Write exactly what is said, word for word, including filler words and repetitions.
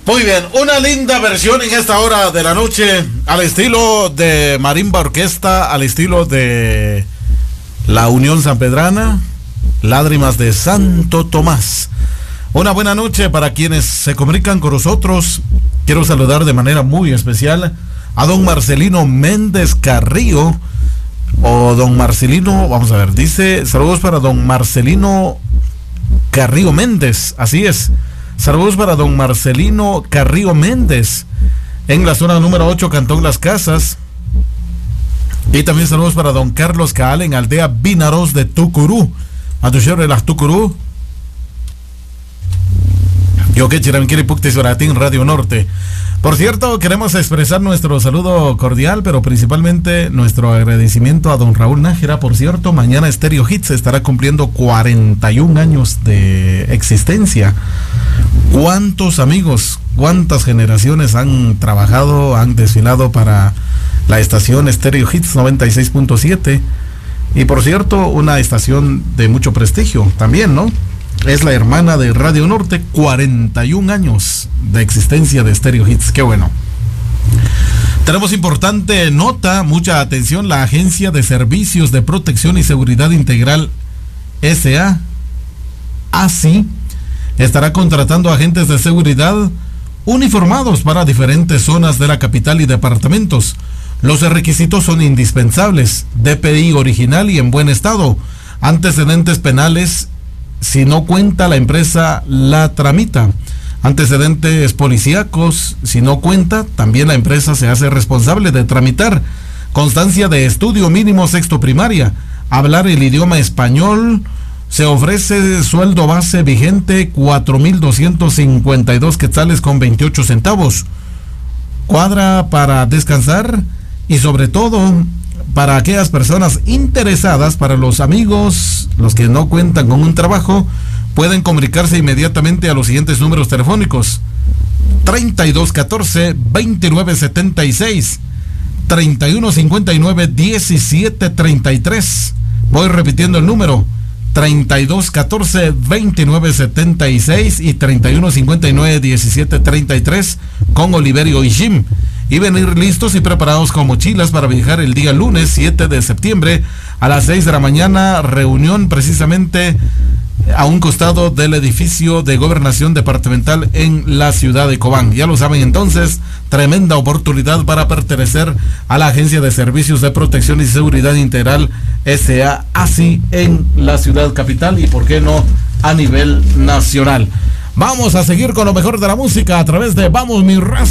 Muy bien, una linda versión en esta hora de la noche, al estilo de Marimba Orquesta, al estilo de la Unión Sanpedrana, Lágrimas de Santo Tomás. Una buena noche para quienes se comunican con nosotros. Quiero saludar de manera muy especial a don Marcelino Méndez Carrillo, o don Marcelino, vamos a ver, dice, saludos para don Marcelino Carrillo Méndez, así es. Saludos para don Marcelino Carrillo Méndez en la zona número ocho, Cantón Las Casas. Y también saludos para don Carlos Caal en Aldea Vinaros de Tucurú. Matuchero de las Tucurú. Yo que Chiramquiri Puctis Oratín Radio Norte. Por cierto, queremos expresar nuestro saludo cordial, pero principalmente nuestro agradecimiento a don Raúl Nájera. Por cierto, mañana Stereo Hits estará cumpliendo cuarenta y un años de existencia. ¿Cuántos amigos, cuántas generaciones han trabajado, han desfilado para la estación Stereo Hits noventa y seis punto siete? Y por cierto, una estación de mucho prestigio también, ¿no? Es la hermana de Radio Norte, cuarenta y un años de existencia de Stereo Hits, qué bueno. Tenemos importante nota, mucha atención, la Agencia de Servicios de Protección y Seguridad Integral S A, A S I, estará contratando agentes de seguridad uniformados para diferentes zonas de la capital y departamentos. Los requisitos son indispensables: D P I original y en buen estado, antecedentes penales. Si no cuenta, la empresa la tramita. Antecedentes policíacos, si no cuenta, también la empresa se hace responsable de tramitar. Constancia de estudio mínimo sexto primaria. Hablar el idioma español. Se ofrece sueldo base vigente cuatro mil doscientos cincuenta y dos quetzales con veintiocho centavos. Cuadra para descansar y sobre todo para aquellas personas interesadas, para los amigos, los que no cuentan con un trabajo, pueden comunicarse inmediatamente a los siguientes números telefónicos: treinta y dos catorce veintinueve setenta y seis, treinta y uno cincuenta y nueve diecisiete treinta y tres. Voy repitiendo el número: treinta y dos catorce veintinueve setenta y seis y treinta y uno cincuenta y nueve diecisiete treinta y tres, con Oliverio y Jim. Y venir listos y preparados con mochilas para viajar el día lunes siete de septiembre a las seis de la mañana, reunión precisamente a un costado del edificio de Gobernación Departamental en la ciudad de Cobán. Ya lo saben entonces, tremenda oportunidad para pertenecer a la Agencia de Servicios de Protección y Seguridad Integral S A, A S I, en la ciudad capital y por qué no a nivel nacional. Vamos a seguir con lo mejor de la música a través de Vamos Mi Raza.